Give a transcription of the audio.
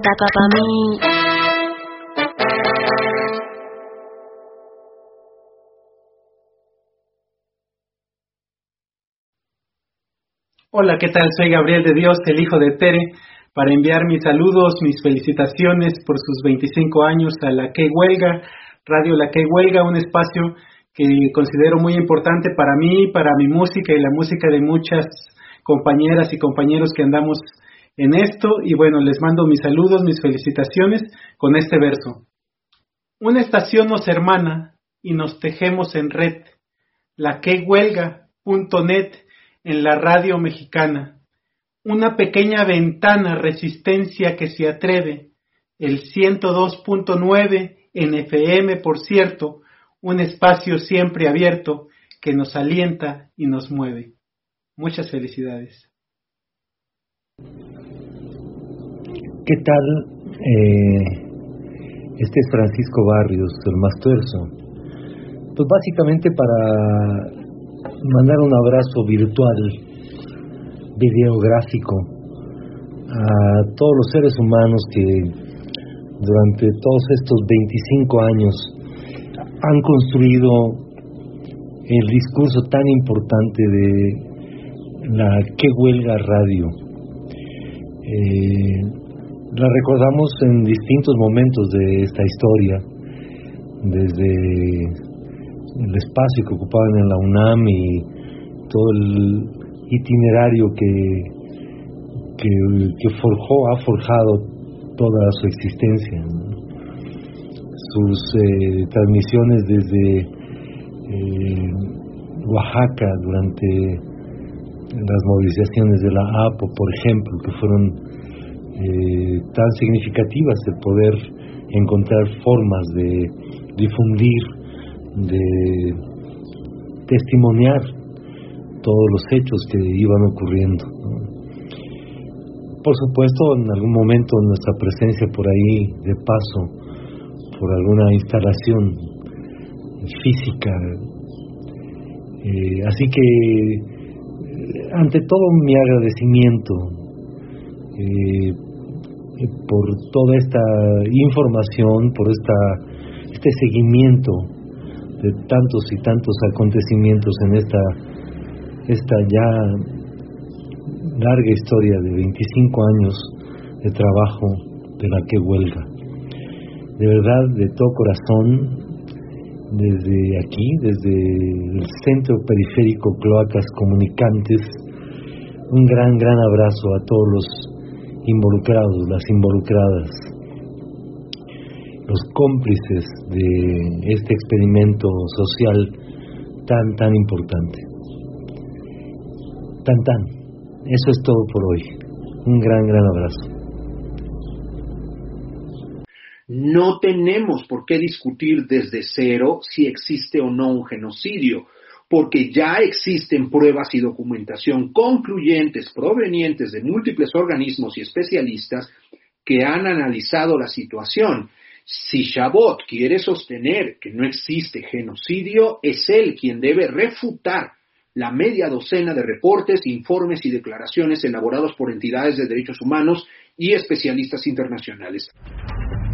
taca pa' mí. Hola, ¿qué tal? Soy Gabriel de Dios, el hijo de Tere, para enviar mis saludos, mis felicitaciones por sus 25 años a La Que Huelga, Radio La Que Huelga, un espacio que considero muy importante para mí, para mi música y la música de muchas compañeras y compañeros que andamos en esto. Y bueno, les mando mis saludos, mis felicitaciones con este verso. Una estación nos hermana y nos tejemos en red, laquehuelga.net en la radio mexicana. Una pequeña ventana, resistencia que se atreve, el 102.9 en FM, por cierto, un espacio siempre abierto que nos alienta y nos mueve. Muchas felicidades. ¿Qué tal? Este es Francisco Barrios, el más tuerzo. Pues básicamente para mandar un abrazo virtual, videográfico, a todos los seres humanos que durante todos estos 25 años han construido el discurso tan importante de La Que Huelga Radio. La recordamos en distintos momentos de esta historia, desde el espacio que ocupaban en la UNAM y todo el itinerario que ha forjado toda su existencia, ¿no? Sus transmisiones desde Oaxaca durante las movilizaciones de la APO, por ejemplo, que fueron tan significativas, de poder encontrar formas de difundir, de testimoniar todos los hechos que iban ocurriendo, ¿no? Por supuesto, en algún momento nuestra presencia por ahí de paso, por alguna instalación física. Así que, ante todo, mi agradecimiento por toda esta información, por este seguimiento de tantos y tantos acontecimientos en esta ya larga historia de 25 años de trabajo de La Que Huelga. De verdad, de todo corazón, desde aquí, desde el Centro Periférico Cloacas Comunicantes, un gran abrazo a todos los involucrados, las involucradas, los cómplices de este experimento social tan importante. Eso es todo por hoy. Un gran abrazo. No tenemos por qué discutir desde cero si existe o no un genocidio, porque ya existen pruebas y documentación concluyentes provenientes de múltiples organismos y especialistas que han analizado la situación. Si Chabot quiere sostener que no existe genocidio, es él quien debe refutar la media docena de reportes, informes y declaraciones elaborados por entidades de derechos humanos y especialistas internacionales.